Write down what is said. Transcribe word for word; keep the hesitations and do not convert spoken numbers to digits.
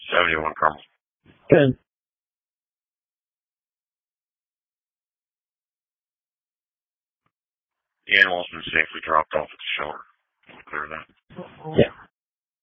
seventy-one Carmel. Good. The animal's been safely dropped off at the shelter. Clear that. Yeah.